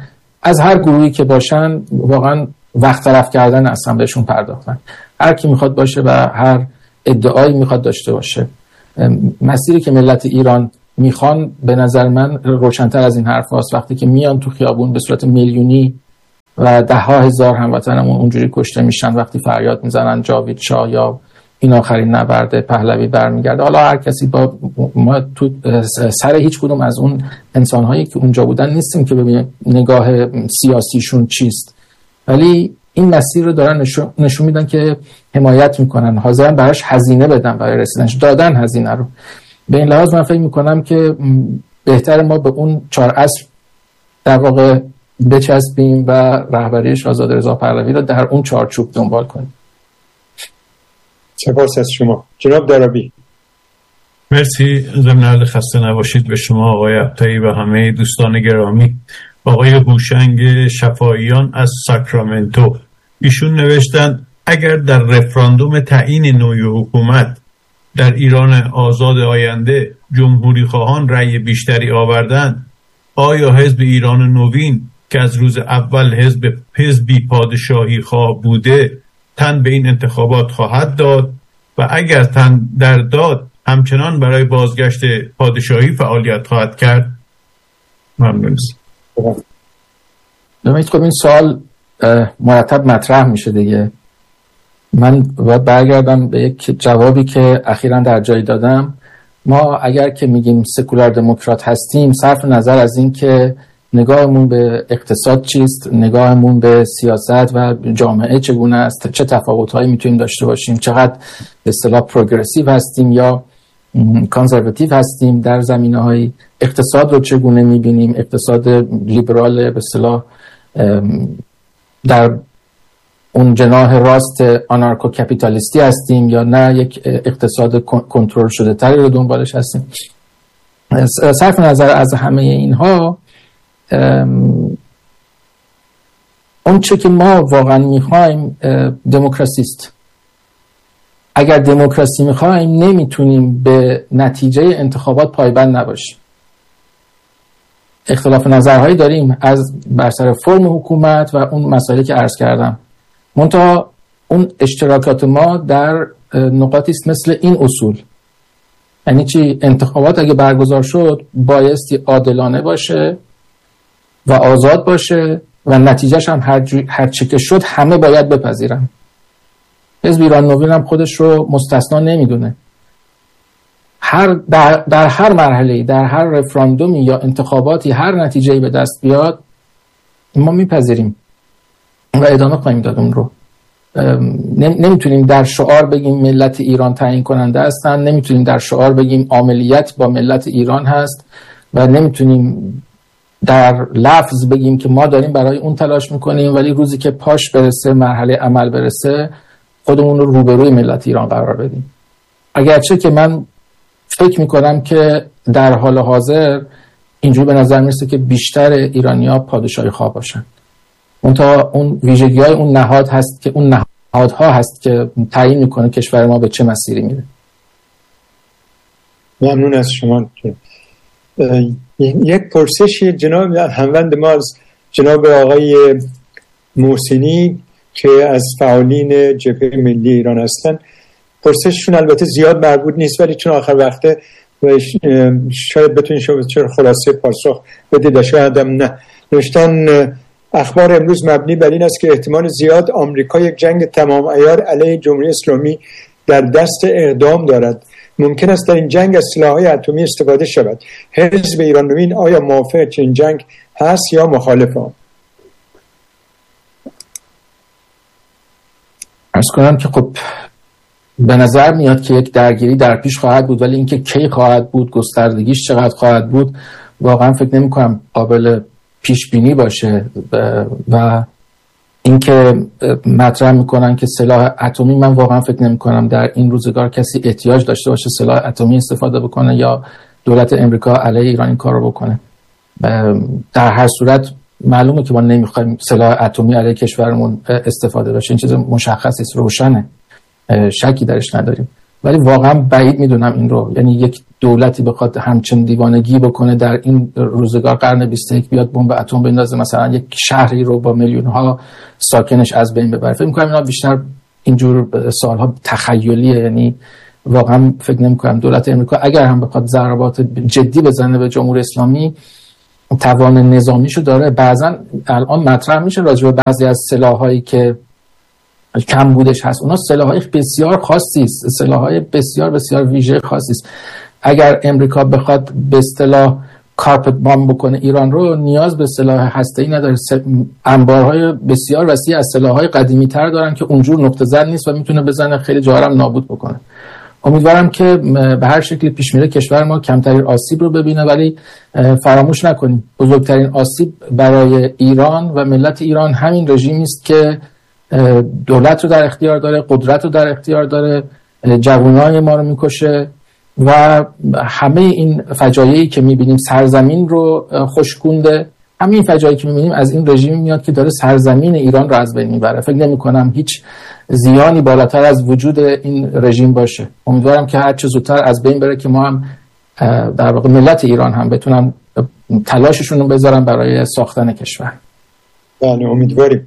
از هر گروهی که باشن واقعا وقت تلف کردن اصلا بهشون پرداختن. هر کی میخواد باشه و هر ادعایی میخواد داشته باشه. مسیری که ملت ایران میخوان به نظر من روشن‌تر از این حرف هاست. وقتی که میان تو خیابون به صورت میلیونی و 10,000 هموطنمون اونجوری کشته میشن، وقتی فریاد میزنن جاوید شاه یا این آخرین نبرد پهلوی برمیگرده، حالا هر کسی با ما تو سر هیچ کدوم از اون انسان‌هایی که اونجا بودن نیستیم که ببینیم نگاه سیاسیشون چیست، ولی این مسیر رو دارن نشون میدن که حمایت میکنن، حاضرن براش هزینه بدن، برای رسیدنش دادن هزینه رو. به این لحاظ من فکر میکنم که بهتر ما به اون 4 اصل در واقع بچسبیم و رهبری شاهزاده رضا پهلوی رو در اون چارچوب دنبال کنیم. سپاس از شما جناب درابی. مرسی. ضمن عرض خسته نباشید به شما آقای ابطحی و همه دوستان گرامی. آقای هوشنگ شفاییان از ساکرامنتو، ایشون نوشتن اگر در رفراندوم تعیین نوع حکومت در ایران آزاد آینده جمهوری خواهان رأی بیشتری آوردن، آیا حزب ایران نوین که از روز اول حزبی پادشاهی خواه بوده تن به این انتخابات خواهد داد و اگر تن در داد همچنان برای بازگشت پادشاهی فعالیت خواهد کرد؟ ممنون. خب این سوال مرتب مطرح میشه دیگه. من باید برگردم به یک جوابی که اخیراً در جایی دادم. ما اگر که میگیم سکولار دموکرات هستیم، صرف نظر از این که نگاهمون به اقتصاد چیست، نگاهمون به سیاست و جامعه چگونه است، چه تفاوت‌هایی میتونیم داشته باشیم، چقدر به اصطلاح پروگرسیو هستیم یا کانزرواتیو هستیم در زمینه‌های اقتصاد رو چگونه میبینیم، اقتصاد لیبرال به اصطلاح در اون جناح راست آنارکو کپیتالیستی هستیم یا نه یک اقتصاد کنترل شده تری رو دنبالش هستیم. صرف نظر از همه اینها، اون چه که ما واقعا میخوایم دموکراسی است. اگر دموکراسی میخوایم نمیتونیم به نتیجه انتخابات پایبند نباشیم. اختلاف نظرهایی داریم از بر سر فرم حکومت و اون مسائلی که عرض کردم، منتها اون اشتراکات ما در نقاطی است مثل این اصول. یعنی چی؟ انتخابات اگه برگزار شد بایستی عادلانه باشه و آزاد باشه و نتیجهش هم هر چی که شد همه باید بپذیرن. حزب ایران نوین هم خودش رو مستثنا نمیدونه. در هر مرحله‌ای، در هر رفراندومی یا انتخاباتی هر نتیجه‌ای به دست بیاد ما میپذیریم و ادامه خواهیم داد اون رو. نمیتونیم در شعار بگیم ملت ایران تعیین کننده هستن، نمیتونیم در شعار بگیم عاملیت با ملت ایران هست و نمیتونیم در لفظ بگیم که ما داریم برای اون تلاش میکنیم، ولی روزی که پاش برسه، مرحله عمل برسه، خودمون رو روبروی ملت ایران قرار بدیم. اگرچه که من فکر میکنم که در حال حاضر اینجوری به نظر میرسه که بیشتر ایرانی‌ها پادشاهی خواه باشن. اون ویژگی‌های اون نهاد هست که اون نهادها هست که تعیین میکنه کشور ما به چه مسیری میره. ممنون از شما. یک پرسشی جناب هموند ما از جناب آقای محسنی که از فعالین جبهه ملی ایران هستن. پرسششون البته زیاد مربوط نیست، ولی چون آخر وقته شاید بتونین شما خلاصه پاسخ بدید، شاید هم نه. نوشتن اخبار امروز مبنی بر این است که احتمال زیاد آمریکا یک جنگ تمام عیار علیه جمهوری اسلامی در دست اقدام دارد. ممکن است در این جنگ از سلاح‌های اتمی استفاده شود. حزب ایران نوین آیا موافق چنین جنگ هست یا مخالف آن؟ عرض کنم که خب به نظر میاد که یک درگیری در پیش خواهد بود، ولی اینکه کی خواهد بود، گستردگیش چقدر خواهد بود، واقعا فکر نمی کنم قابل پیش بینی باشه. و اینکه مطرح میکنن که سلاح اتمی، من واقعا فکر نمی کنم در این روزگار کسی احتیاج داشته باشه سلاح اتمی استفاده بکنه یا دولت امریکا علیه ایران این کار رو بکنه. در هر صورت معلومه که ما نمیخوایم سلاح اتمی علیه کشورمون استفاده بشه. این چیز مشخصی است، روشنه، شکی درش نداریم. ولی واقعا بعید میدونم این رو، یعنی یک دولتی بخواد همچین دیوانگی بکنه در این روزگار قرن 21 بیاد بمب اتم بندازه مثلا یک شهری رو با میلیون ها ساکنش از بین ببره. فکر می‌کنم اینا بیشتر اینجور سوال‌ها تخیلیه، یعنی واقعا فکر نمی‌کنم دولت امریکا اگر هم بخواد ضربات جدی بزنه به جمهوری اسلامی توان نظامیشو داره. بعضن الان مطرح میشه راجع به بعضی از سلاح‌هایی که کم بودش هست، اونا سلاح‌های بسیار خاصی است، سلاح‌های بسیار بسیار ویژه خاصی است. اگر امریکا بخواد به اصطلاح کارپت بامب بکنه ایران رو، نیاز به سلاح هسته‌ای نداره. انبارهای بسیار وسیع از سلاح‌های قدیمی‌تر دارن که اونجور نقطه زن نیست و میتونه بزنه خیلی جاها هم نابود بکنه. امیدوارم که به هر شکلی پیش میره کشور ما کمترین آسیب رو ببینه، ولی فراموش نکنیم بزرگترین آسیب برای ایران و ملت ایران همین رژیمی است که دولت رو در اختیار داره، قدرت رو در اختیار داره، جوانای ما رو میکشه و همه این فجایعی که میبینیم سرزمین رو خشکونده. همین فجایعی که میبینیم از این رژیم میاد که داره سرزمین ایران رو از بین میبره. فکر نمی کنم هیچ زیانی بالاتر از وجود این رژیم باشه. امیدوارم که هر چه زودتر از بین بره که ما هم در واقع ملت ایران هم بتونن تلاششون رو بذارن برای ساختن کشور. بله امیدواریم.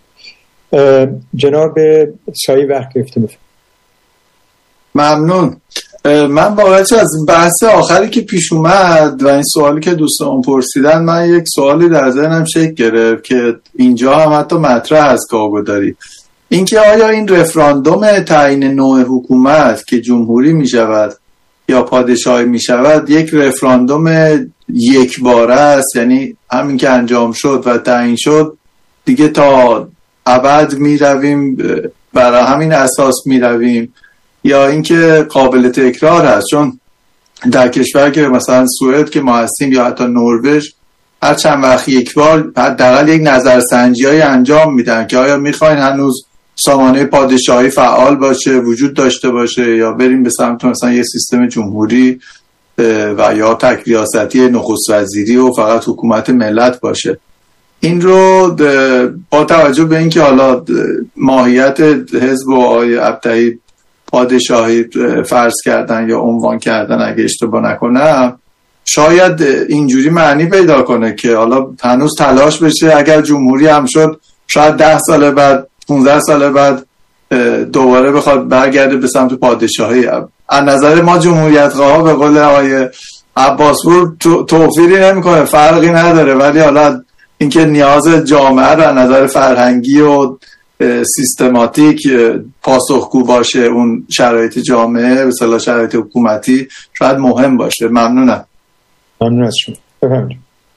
جناب سایی وقت گرفتیم. ممنون. من واقعا از بحث آخری که پیش اومد و این سوالی که دوستان پرسیدن، من یک سوالی در ذهنم شکل گرفت که اینجا هم حتی مطرح از کاغداری، اینکه آیا این رفراندوم تعیین نوع حکومت که جمهوری می شود یا پادشاهی می شود یک رفراندوم یک باره است، یعنی همین که انجام شد و تعیین شد دیگه تا ابد می رویم برای همین اساس می رویم، یا اینکه قابل تکرار هست؟ چون در کشور که مثلا سوئد که ما هستیم یا حتی نروژ هر چند وقت یک بار حداقل یک نظرسنجی‌ای انجام میدن که آیا میخواین هنوز سامانه پادشاهی فعال باشه، وجود داشته باشه، یا بریم به سمت مثلا یه سیستم جمهوری و یا تک ریاستی نخست وزیری و فقط حکومت ملت باشه. این رو با توجه به اینکه حالا ماهیت حزب و آقای ابطحی پادشاهی فرض کردن یا عنوان کردن اگه اشتباه نکنم، شاید اینجوری معنی پیدا کنه که حالا هنوز تلاش بشه اگر جمهوری هم شد شاید 10 سال بعد 15 سال بعد دوباره بخواد برگرده به سمت پادشاهی. از نظر ما جمهوریت خواه به قول آقای عباسپور توفیری نمیکنه، فرقی نداره، ولی حالا اینکه نیاز جامعه رو از نظر فرهنگی و سیستماتیک پاسخگو باشه اون شرایط جامعه به اصطلاح شرایط حکومتی شاید مهم باشه. ممنونم. ممنون از شما. بفرمایید.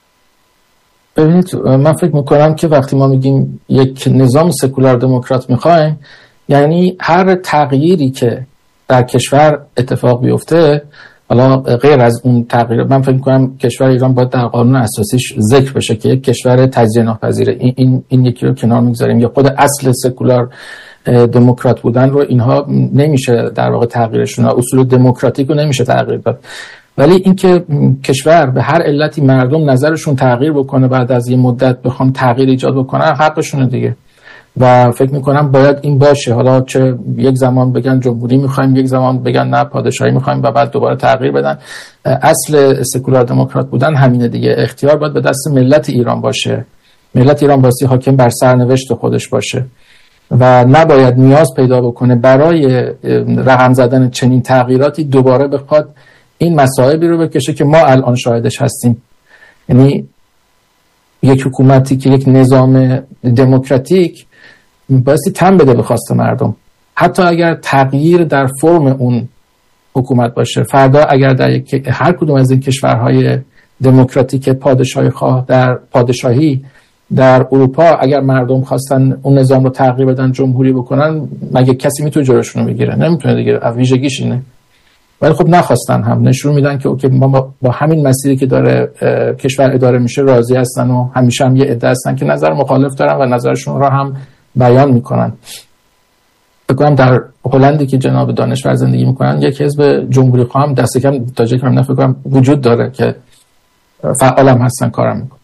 ببینید من فکر میکنم که وقتی ما میگیم یک نظام سکولار دموکرات میخوایم، یعنی هر تغییری که در کشور اتفاق بیفته، حالا غیر از اون تغییر، من فکر میکنم کشور ایران باید در قانون اساسیش ذکر بشه که یک کشور تجزیه ناپذیره. این یکی رو کنار میگذاریم، یا خود اصل سکولار دموکرات بودن رو اینها نمیشه در واقع تغییرشون، اصول دموکراتیک رو نمیشه تغییر داد. ولی اینکه کشور به هر علتی مردم نظرشون تغییر بکنه بعد از یه مدت بخوام تغییر ایجاد بکنن، حقشونه دیگه. و فکر میکنم باید این باشه. حالا چه یک زمان بگن جمهوری میخوایم، یک زمان بگن نه پادشاهی میخوایم و بعد دوباره تغییر بدن. اصل سکولار دموکرات بودن همینه دیگه. اختیار باید به دست ملت ایران باشه، ملت ایران باسی حاکم بر سرنوشت خودش باشه و نباید نیاز پیدا بکنه برای رقم زدن چنین تغییراتی دوباره بخواد این مصائبی رو بکشه که ما الان شاهدش هستیم. یعنی یک حکومتی که یک نظام دموکراتیک بایستی تن بده به خواست مردم، حتی اگر تغییر در فرم اون حکومت باشه. فردا اگر در هر کدوم از این کشورهای دموکراتیک پادشاهی خواه در پادشاهی در اروپا اگر مردم خواستن اون نظام رو تغییر بدن، جمهوری بکنن، مگه کسی میتونه جلوشون رو بگیره؟ نمیتونه دیگه، ویژگیش اینه. ولی خب نخواستن، هم نشون میدن که اوکی ما با همین مسیری که داره کشور اداره میشه راضی هستن و همیشه هم یه عده هستن که نظر مخالف دارن و نظرشون رو هم بیان میکنن. فکر کنم در هلندی که جناب دانشور زندگی میکنن یک حزب جمهوری خواه هم دست کم تاجیک هم فکر کنم وجود داره که فعال هم هستن، کارم میکنن.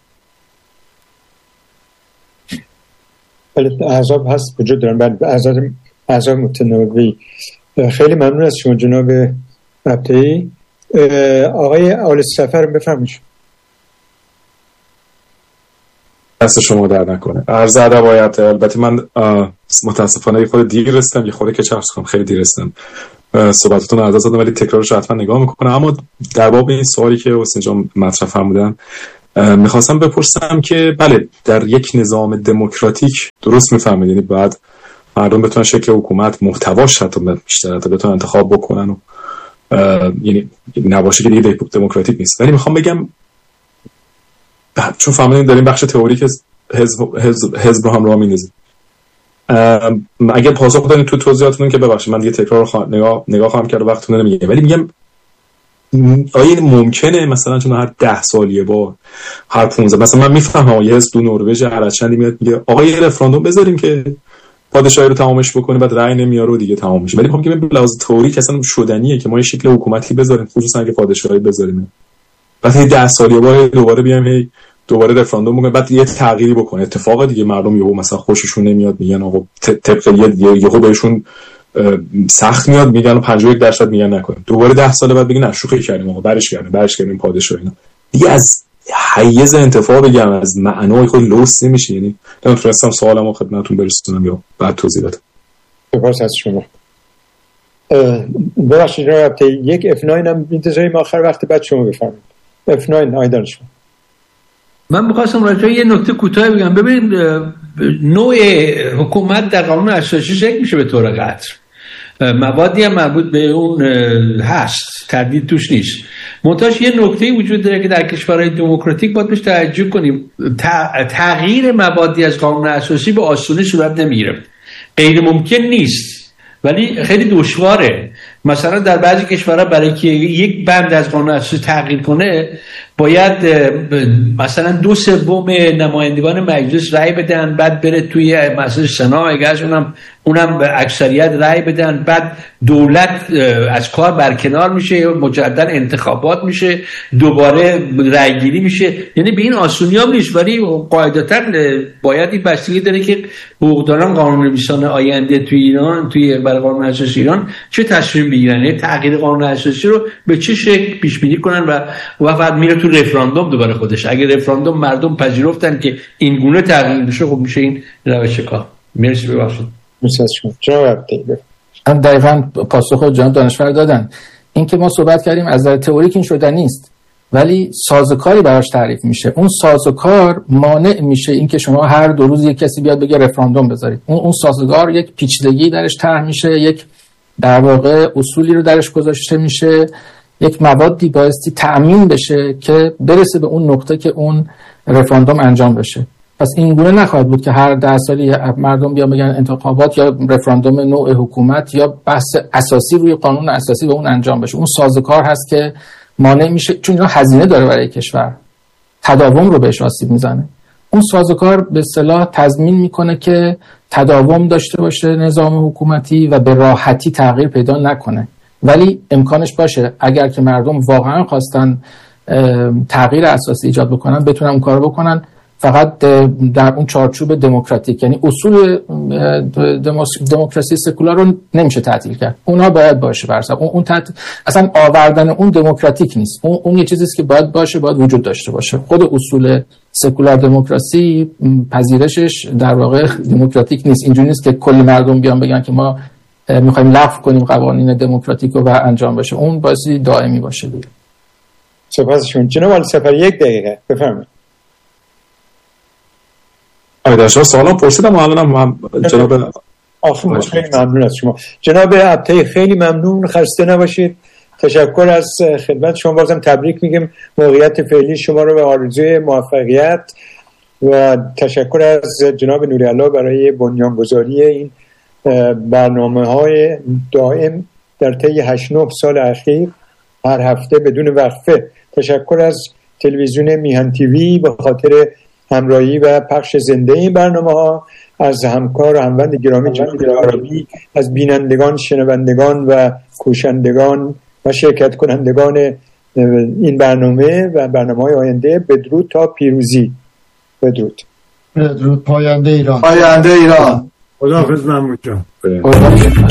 ولی احزاب هست وجود دارن، بعد احزاب متنوعی. خیلی ممنون از شما جناب ابطحی. آقای آل سفر بفرمایید. دست شما در نکنه. عرض ادب آقای ابطحی. البته من متاسفانه یه خورده دیر رسیدم، یه خورده که چرخ کنم خیلی دیر رسیدم، صحبتتون رو از دادم ولی تکرارش رو حتما نگاه میکنم. اما در باب این سوالی که حسین جان مطرح فرمودن میخواستم بپرسم که بله در یک نظام دموکراتیک درست میفهمید، یعنی بعد مردم بتونن شکل حکومت محتواش حتی بیشتر بتونن انتخاب بکنن و یعنی نباشه که دیگه دموکراتیک نیست. ولی میخوام بگم چون فهمیدیم داریم بخش تئوریک حزب رو هم راه میندازیم، اگه پاسخ بدین تو توضیحاتتون که ببخشید من دیگه تکرار نگاه خواهم کرد و وقتتون نمیگیره، ولی میگم آیا ممکنه مثلا چون هر 10 سالیه با هر 15 مثلا من میفهمم یه حزب تو نروژ هر چندی میاد میگه آقا یه رفراندوم بذاریم که پادشاهی رو تمامش بکنه، بعد رأی نمیاره و دیگه تمام میشه. ولی میگم که به لحاظ تئوریک اصلا شدنیه که ما یه شکل حکومتی بذاریم، خصوصا اگه پادشاهی بذاریم، بعد 10 سالیه با دوباره بیایم دوباره رفراندوم بکنه، بعد یه تغییری بکنه، اتفاق دیگه مردم یهو مثلا خوششون نمیاد میگن آقا طبق یهو بهشون سخت میاد میگن 51% میگن نکنیم، دوباره 10 سال بعد بگین شوخی کردیم آقا برش کردیم پادشاه اینا دیگه. از حیز انتفاع بگم از معنای خود لوس نمیشه. یعنی نمیتونستم سوالمو خدمتتون برسونم یا بعد توضیح بدم. سپاس از شما. ببخشید جناب یک F9 هم می‌ذاریم آخر وقت بعد شما بفرمایید. F9 آیدان شما. من می‌خواستم راجع به یه نکته کوتاه بگم. ببینید نوع حکومت در قانون اساسی شکل میشه به طور قطع، موادی هم مربوط به اون هست، تردید توش نیست. منتهاش یه نکته‌ای وجود داره که در کشورهای دموکراتیک باید بهش توجه کنیم. تغییر موادی از قانون اساسی به آسونی صورت نمیگیره، غیر ممکن نیست ولی خیلی دشواره. مثلا در بعضی کشورها برای که یک بند از قانون اساسی تغییر کنه باید مثلا 2/3 نمایندگان مجلس رأی بدن، بعد بره توی مجلس سنا اگرش اونم به اکثریت رأی بدن، بعد دولت از کار برکنار میشه، مجددا انتخابات میشه، دوباره رأی گیری میشه. یعنی به این آسونی هم نیست، ولی قاعدتا باید این بستگی داره که حقوقدانان قانون‌نویسان آینده توی ایران توی برای قانون اساسی ایران چه تصمیم بگیرن، تغییر قانون اساسی رو به چه شکل پیش بینی کنن و بعد میره تو رفراندوم دوباره خودش. اگه رفراندوم مردم پذیرفتن که این گونه تغییر بشه خب میشه این روش کار. مرسی. ببخشید. دقیقاً پاسخ جناب دانشور دادن. این که ما صحبت کردیم از نظر تئوریک این شده نیست، ولی سازوکاری براش تعریف میشه. اون سازوکار مانع میشه این که شما هر 2 روز یک کسی بیاد بگه رفراندوم بذارید. اون سازوکار یک پیچیدگی درش طرح میشه، یک در واقع اصولی رو درش گذاشته میشه، یک موادی بایستی تأمین بشه که برسه به اون نقطه که اون رفراندوم انجام بشه. پس این گونه نخواهد بود که هر 10 سالی مردم بیان بگن انتخابات یا رفراندوم نوع حکومت یا بحث اساسی روی قانون اساسی به اون انجام بشه. اون سازوکار هست که مانع میشه، چون اینا هزینه داره برای کشور، تداوم رو بهش آسیب میزنه. اون سازوکار به اصطلاح تضمین میکنه که تداوم داشته باشه نظام حکومتی و به راحتی تغییر پیدا نکنه. ولی امکانش باشه اگر که مردم واقعا خواستن تغییر اساسی ایجاد بکنن بتونن اون کارو بکنن، فقط در اون چارچوب دموکراتیک. یعنی اصول دموکراسی سکولار رو نمیشه تعطیل کرد، اونها باید باشه. برسا اون اصلا آوردن اون دموکراتیک نیست، اون یه چیزیست که باید باشه، باید وجود داشته باشه. خود اصول سکولار دموکراسی پذیرشش در واقع دموکراتیک نیست. اینجوری نیست که کلی مردم بیان بگن که ما میخوایم لغو کنیم قوانین دموکراتیک و انجام بشه. اون بازی دائمی باشه. سپاسشون. جناب سفر 1 دقیقه بفرمایید. در شما سوالم پرسیدم و الانم جناب خیلی ممنون از شما جناب ابطحی، خیلی ممنون، خسته نباشید. تشکر از خدمت شما، بازم تبریک میگم موقعیت فعلی شما رو به آرزوی موفقیت و تشکر از جناب نوری‌الله برای بنیانگذاری این برنامه‌های دائم در طی 8-9 سال اخیر هر هفته بدون وقفه. تشکر از تلویزیون میهن تیوی به خاطر همراهی و پخش زنده این برنامه‌ها، از همکار و هموند گرامی جناب عربی، از بینندگان، شنوندگان و کوشندگان و شرکت کنندگان این برنامه و برنامه‌های آینده. بدرود تا پیروزی. بدرود. بدرود. پاینده ایران. خداحافظ محمود جان.